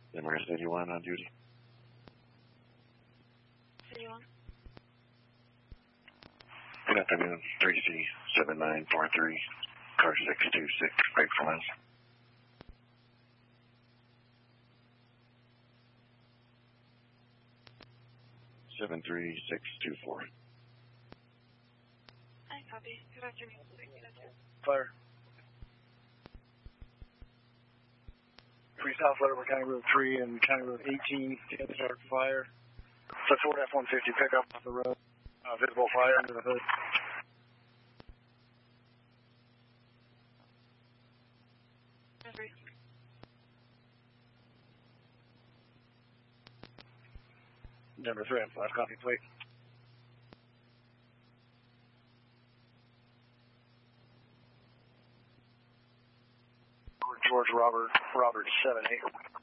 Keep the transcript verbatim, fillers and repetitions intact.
Denver City one on duty. City one. Good afternoon, three C seven nine four three, car six two six, break for lens. seven three six two four. I copy. Good afternoon. Fire. Three South Letterman, County Road three and County Road eighteen, get the start fire. So Ford F one fifty pickup off the road. Uh, visible fire under the hood. Every. Number three, flash copy plate. George Robert, Robert seven eight.